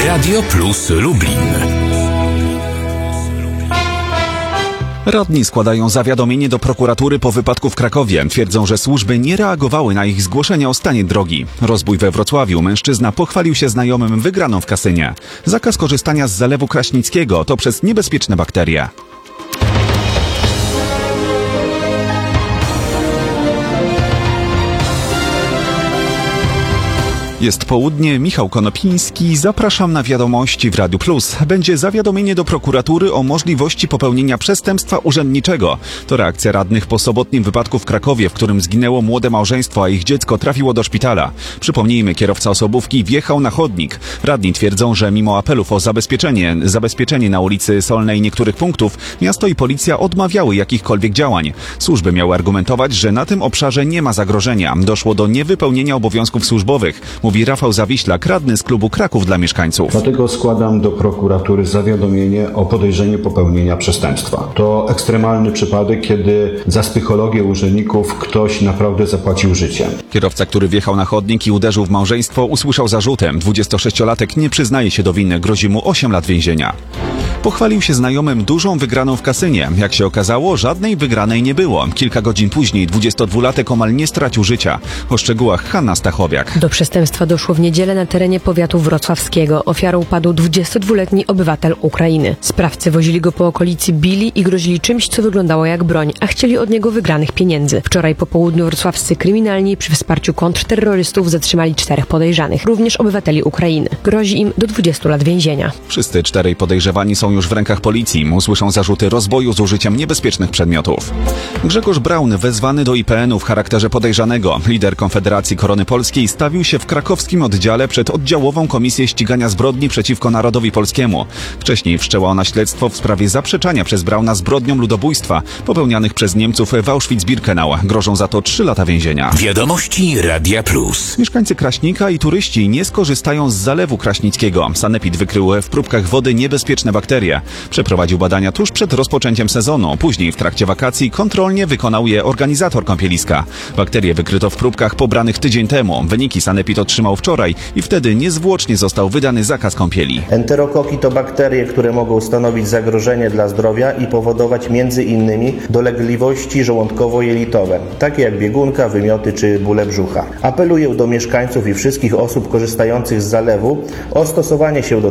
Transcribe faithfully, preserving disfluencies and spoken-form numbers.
Radio Plus Lublin. Radni składają zawiadomienie do prokuratury po wypadku w Krakowie. Twierdzą, że służby nie reagowały na ich zgłoszenia o stanie drogi. Rozbój we Wrocławiu. Mężczyzna pochwalił się znajomym wygraną w kasynie. Zakaz korzystania z Zalewu Kraśnickiego to przez niebezpieczne bakterie. Jest południe, Michał Konopiński, zapraszam na wiadomości w Radiu Plus. Będzie zawiadomienie do prokuratury o możliwości popełnienia przestępstwa urzędniczego. To reakcja radnych po sobotnim wypadku w Krakowie, w którym zginęło młode małżeństwo, a ich dziecko trafiło do szpitala. Przypomnijmy, kierowca osobówki wjechał na chodnik. Radni twierdzą, że mimo apelów o zabezpieczenie, zabezpieczenie na ulicy Solnej niektórych punktów, miasto i policja odmawiały jakichkolwiek działań. Służby miały argumentować, że na tym obszarze nie ma zagrożenia. Doszło do niewypełnienia obowiązków służbowych. Mówi Rafał Zawiślak, radny z klubu Kraków dla mieszkańców. Dlatego składam do prokuratury zawiadomienie o podejrzeniu popełnienia przestępstwa. To ekstremalny przypadek, kiedy za psychologię urzędników ktoś naprawdę zapłacił życiem. Kierowca, który wjechał na chodnik i uderzył w małżeństwo, usłyszał zarzutem. dwudziestosześciolatek nie przyznaje się do winy, grozi mu osiem lat więzienia. Pochwalił się znajomym dużą wygraną w kasynie. Jak się okazało, żadnej wygranej nie było. Kilka godzin później dwudziestodwulatek omal nie stracił życia. O szczegółach Hanna Stachowiak. Do przestępstwa doszło w niedzielę na terenie powiatu wrocławskiego. Ofiarą padł dwudziestodwuletni obywatel Ukrainy. Sprawcy wozili go po okolicy, bili i grozili czymś, co wyglądało jak broń, a chcieli od niego wygranych pieniędzy. Wczoraj po południu wrocławscy kryminalni przy wsparciu kontrterrorystów zatrzymali czterech podejrzanych, również obywateli Ukrainy. Grozi im do dwudziestu lat więzienia. Wszyscy czterej podejrzewani są już w rękach policji. Usłyszą zarzuty rozboju z użyciem niebezpiecznych przedmiotów. Grzegorz Braun wezwany do I P N u w charakterze podejrzanego. Lider Konfederacji Korony Polskiej stawił się w krakowskim oddziale przed oddziałową Komisję Ścigania Zbrodni przeciwko Narodowi Polskiemu. Wcześniej wszczęła ona śledztwo w sprawie zaprzeczania przez Brauna zbrodniom ludobójstwa popełnianych przez Niemców w Auschwitz-Birkenau. Grożą za to trzy lata więzienia. Wiadomości Radia Plus. Mieszkańcy Kraśnika i turyści nie skorzystają z Zalewu Kraśnickiego. Sanepid wykrył w próbkach wody niebezpieczne bakterie. Przeprowadził badania tuż przed rozpoczęciem sezonu. Później w trakcie wakacji kontrolnie wykonał je organizator kąpieliska. Bakterie wykryto w próbkach pobranych tydzień temu. Wyniki Sanepid otrzymał wczoraj i wtedy niezwłocznie został wydany zakaz kąpieli. Enterokoki to bakterie, które mogą stanowić zagrożenie dla zdrowia i powodować między innymi dolegliwości żołądkowo-jelitowe, takie jak biegunka, wymioty czy bóle brzucha. Apeluję do mieszkańców i wszystkich osób korzystających z zalewu o stosowanie się do